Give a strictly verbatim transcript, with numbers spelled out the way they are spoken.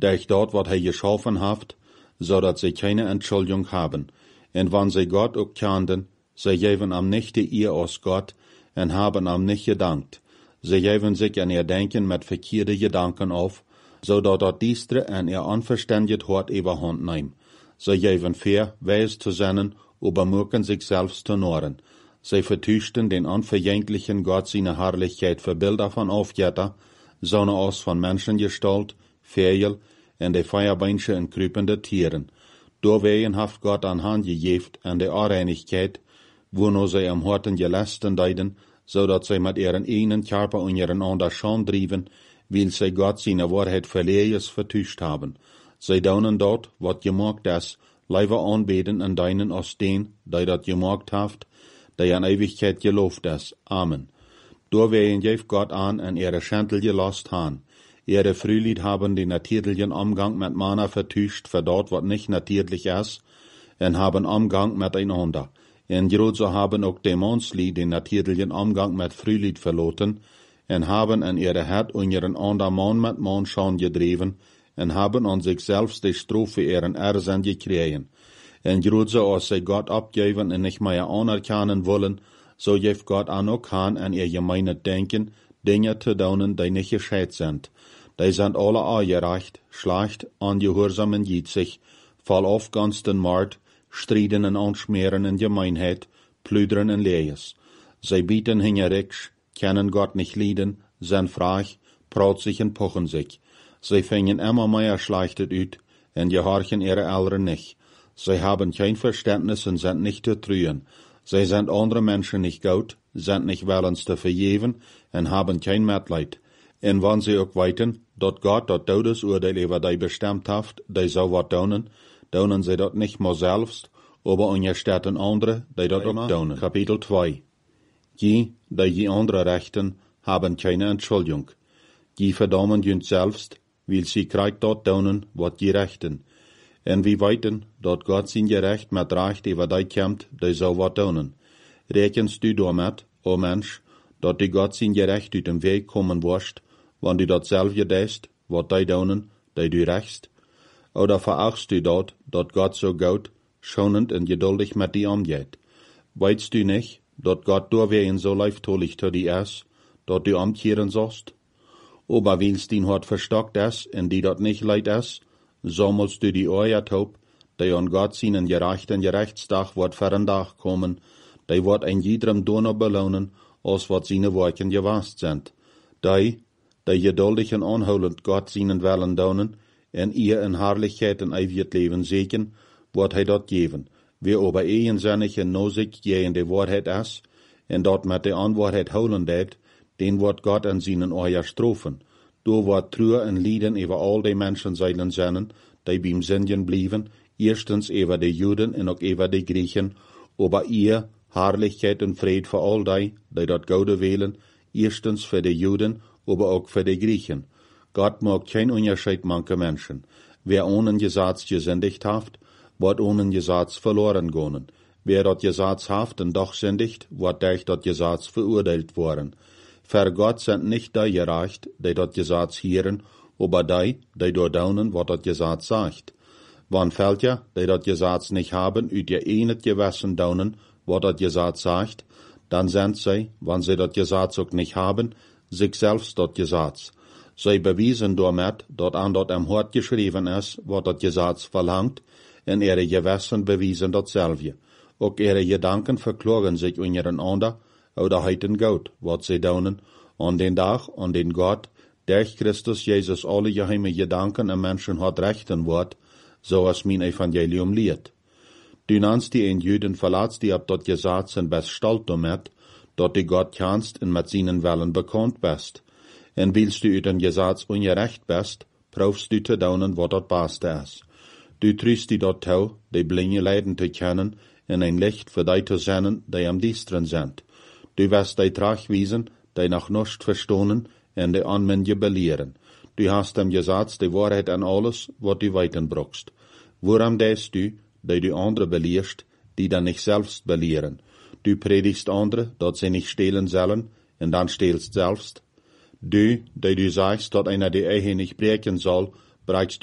durch dort, wat hij geschaffen haft, zodat sie keine Entschuldigung haben. Und wann sie Gott auch kannten, sie geben am nicht die ihr aus Gott und haben am nicht gedankt. Sie geben sich an ihr Denken mit verkehrte Gedanken auf, zodat dat diestre en ihr unverständigt Hort überhand nehmen. Sie geben fair, weis zu sein, übermürken sich selbst zu noren. Sie vertüchten den unverjänglichen Gott seine Herrlichkeit für Bilder von Aufjetter, sonne aus von Menschengestalt, Vögel, und die Feuerbeinsche und krüpende Tieren. Doorwegen haft Gott an Hand gegeft an der Unreinigkeit, wo nur sie am Horten gelästen deiden, so dat sie mit ihren einen Körper und ihren anderen schon drieben, weil sie Gott seine Wahrheit verlehres vertuscht haben. Sie daunen dort, wat gemacht ist, leider anbeten an deinen aus den, die dat gemacht haft, die an Ewigkeit gelobt ist. Amen. Doorwegen geft Gott an an ihre Schentel gelost han. Ihre Frühlied haben den natürlichen Umgang mit Mana vertuscht, für dort, wat nicht natürlich ist, und haben Umgang miteinander. Und so haben auch Dämonslied den natürlichen Umgang mit Frühlied verloren, und haben an ihre Herd und ihren anderen Mann mit Mann schon gedreven, und haben an sich selbst die Strophe ihren Ersinn gekriegen. Und so als sie Gott abgeben und nicht mehr anerkennen wollen, so gibt Gott an auch an an ihr gemeine Denken, Dinge zu tun, die nicht gescheit sind. Die sind alle angereicht, schlecht, ungehorsam und jitzig, voll aufgansten Mord, Striden und Anschmieren in Gemeinheit, Plüdern und Lehes. Sie bieten hingericks, kennen Gott nicht lieden, sind frech, praut sich und pochen sich. Sie fingen immer mehr schlechtet ut, und gehorchen ihre Eltern nicht. Sie haben kein Verständnis und sind nicht zu trühen. Sie sind andere Menschen nicht gut, sind nicht willens zu vergeben und haben kein Mitleid. Und wenn sie auch weiten, dort Gott dat Todesurteil über die bestimmt haft, die so wat tun, tun sie dort nicht mehr selbst, aber unterstützen andere, die dort auch tun. Kapitel zwei. Die, die die andere rechten, haben keine Entschuldigung. Die verdammen jünd selbst, weil sie kriegt dort tun, wat die rechten. Und wie weiten, dort Gott sein Gerecht mit Recht über die kämmt, die so wat tun. Rechenst du damit, o Mensch, dort die Gott sein Gerecht uit dem Weg kommen wirst, wenn du dort selber gedest, wat die tun, die du rechtst? Oder verachtst du dort, dort Gott so gut, schonend und geduldig mit dir umgeht? Weißt du nicht, dort Gott durchwehen so leiftolig zu dir ist, dort du umkehren sollst? Aber weil's din Hort verstockt ist, und die dort nicht leid ist, so musst du die Ohr taub, die an Gott seinen gerechten Gerechtstag wird für den Tag kommen, die wird ein jedem Donner belohnen, als wat seine Worten gewast sind. Die, die geduldig und anholend Gott seinen Willen donen, en ihr in Herrlichkeit und ewig Leben segnen, wird er dort geben. Wer aber eigensinnig und nosig gegen die Wahrheit ist, und dort mit der Unwahrheit holen det, den wird Gott an seinen Euer strofen. Du wird Trühe und Lieden über all die Menschen sein seinen, die beim Sündigen blieben, erstens über die Juden und auch über die Griechen, aber ihr Herrlichkeit und Fried für all die, die dort Gaude wählen, erstens für die Juden, aber auch für die Griechen. Gott mag kein Unterschied manche Menschen. Wer ohne Gesetz gesündigt haft, wird ohne Gesetz verloren gehen. Wer dort Gesetz haft und doch sündigt, wird durch dort Gesetz verurteilt worden. Für Gott sind nicht die gerecht, die dort Gesetz hören, aber die, die dort daunen, was dort Gesetz sagt. Wann fällt ja, die dort Gesetz nicht haben, üt ihr eh nicht gewissen daunen, was dort Gesetz sagt, dann sind sie, wenn sie dort Gesetz auch nicht haben, sich selbst dort Gesetz. Sie bewiesen damit, dort an dort am Hort geschrieben ist, was dort Gesetz verlangt, und ihre Gewissen bewiesen dort selber. Auch ihre Gedanken verklagen sich untereinander, oder heiten Gott, was sie daunen, an den Tag, an den Gott, durch Christus Jesus alle geheime Gedanken am Menschen hat rechten wird, so als mein Evangelium lehrt. Du nennst die in Juden verlatzt, die ab dort Gesetz und bist stolz damit, dort die Gott kannst und mit seinen Wellen bekannt bist. Und willst du über den Gesetz ungerecht bist, brauchst du zu daunen, was dort passt ist. Du trüst die dort tau, die Blinge Leiden zu kennen, und ein Licht für die zu senden, die am Dienstren sind. Du wirst die Trag wiesen, die nach nicht verstohnen, und die Anwendung belehren. Du hast dem Gesetz die Wahrheit an alles, was du weiten brauchst. Woran denkst du, die du andere belehrst, die dann nicht selbst belehren? Du predigst andere, dass sie nicht stehlen sollen, und dann stehlst selbst. Du, die du sagst, dass einer die Ehe nicht brechen soll, brauchst